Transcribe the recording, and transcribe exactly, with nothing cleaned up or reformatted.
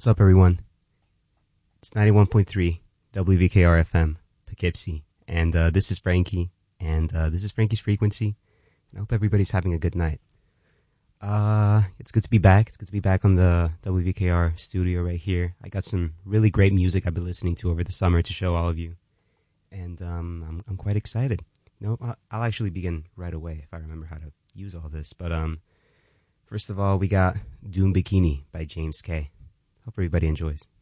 What's up, everyone? It's ninety-one point three W V K R F M, Poughkeepsie, and uh, this is Frankie, and uh, this is Frankie's Frequency, and I hope everybody's having a good night. Uh, it's good to be back. It's good to be back on the W V K R studio right here. I got some really great music I've been listening to over the summer to show all of you, and um, I'm I'm quite excited. No, I'll actually begin right away if I remember how to use all this. But um, first of all, we got Doom Bikini by James K. Hope everybody enjoys.